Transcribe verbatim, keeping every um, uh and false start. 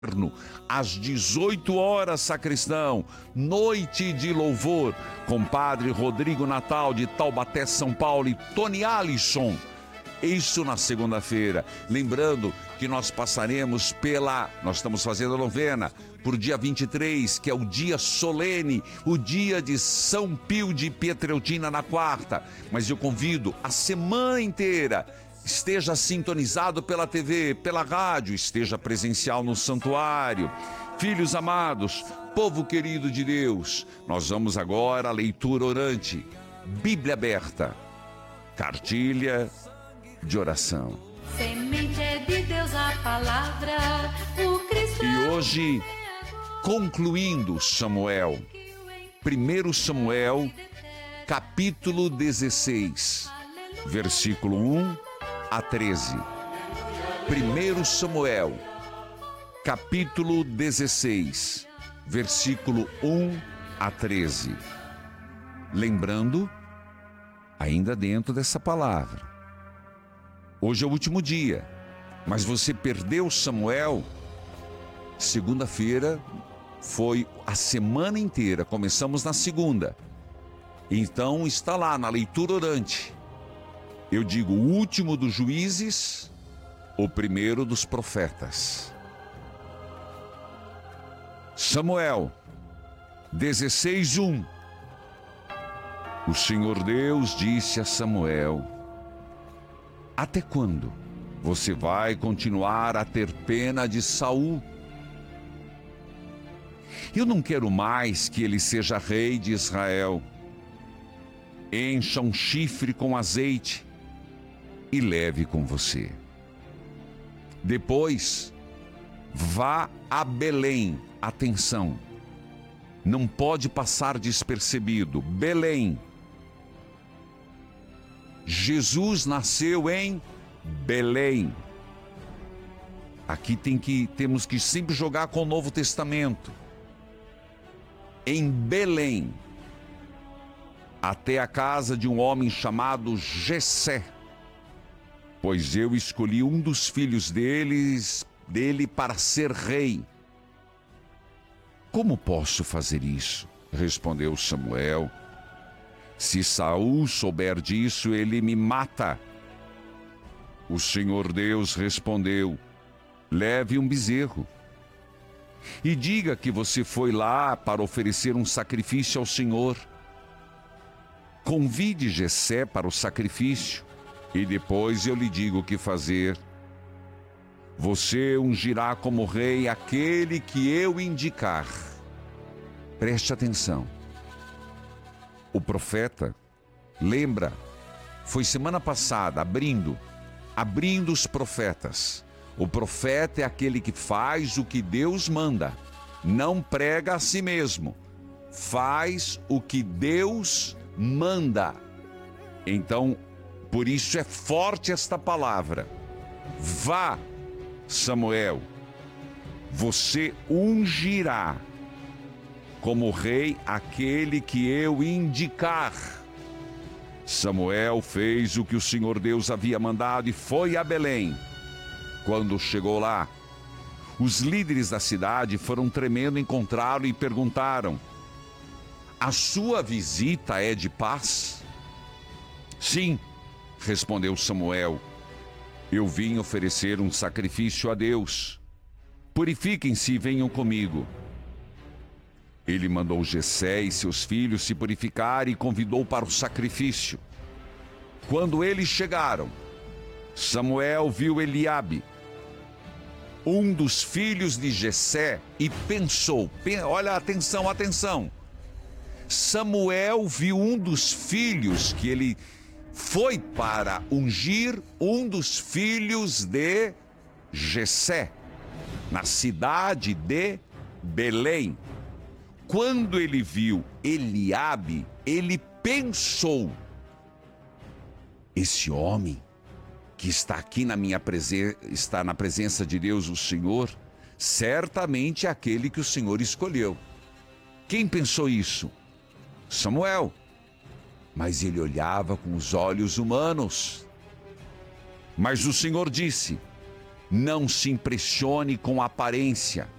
às dezoito horas, sacristão, noite de louvor, com Padre Rodrigo Natal de Taubaté, São Paulo, e Tony Alisson. Isso na segunda-feira. Lembrando que nós passaremos pela... Nós estamos fazendo a novena por dia vinte e três, que é o dia solene, o dia de São Pio de Pietrelcina na quarta. Mas eu convido a semana inteira. Esteja sintonizado pela T V, pela rádio, esteja presencial no santuário. Filhos amados, povo querido de Deus, nós vamos agora à leitura orante, Bíblia aberta, cartilha de oração. Semente é de Deus a palavra, o Cristo. E hoje, concluindo Samuel, primeiro Samuel, capítulo dezesseis, versículo um a treze. primeiro Samuel, capítulo dezesseis, versículo um a treze. Lembrando, ainda dentro dessa palavra, hoje é o último dia, mas você perdeu Samuel. Segunda-feira foi a semana inteira, começamos na segunda. Então está lá na leitura orante. Eu digo o último dos juízes, o primeiro dos profetas. Samuel, dezesseis, um. O Senhor Deus disse a Samuel: até quando você vai continuar a ter pena de Saul? Eu não quero mais que ele seja rei de Israel. Encha um chifre com azeite e leve com você. Depois, vá a Belém. Atenção, não pode passar despercebido. Belém. Jesus nasceu em Belém. Aqui tem que, temos que sempre jogar com o Novo Testamento. Em Belém, até a casa de um homem chamado Jessé, pois eu escolhi um dos filhos deles, dele para ser rei. Como posso fazer isso? Respondeu Samuel. Se Saul souber disso, ele me mata. O Senhor Deus respondeu: leve um bezerro e diga que você foi lá para oferecer um sacrifício ao Senhor. Convide Jessé para o sacrifício e depois eu lhe digo o que fazer. Você ungirá como rei aquele que eu indicar. Preste atenção. O profeta, lembra, foi semana passada, abrindo, abrindo os profetas. O profeta é aquele que faz o que Deus manda, não prega a si mesmo, faz o que Deus manda. Então, por isso é forte esta palavra. Vá, Samuel, você ungirá como rei aquele que eu indicar. Samuel fez o que o Senhor Deus havia mandado e foi a Belém. Quando chegou lá, os líderes da cidade foram tremendo encontrá-lo e perguntaram: a sua visita é de paz? Sim, respondeu Samuel. Eu vim oferecer um sacrifício a Deus. Purifiquem-se e venham comigo. Ele mandou Jessé e seus filhos se purificarem e convidou para o sacrifício. Quando eles chegaram, Samuel viu Eliabe, um dos filhos de Jessé, e pensou, olha, atenção, atenção. Samuel viu um dos filhos que ele foi para ungir, um dos filhos de Jessé, na cidade de Belém. Quando ele viu Eliabe, ele pensou: esse homem que está aqui na minha presença, está na presença de Deus, o Senhor, certamente é aquele que o Senhor escolheu. Quem pensou isso? Samuel. Mas ele olhava com os olhos humanos. Mas o Senhor disse: Não se impressione com a aparência.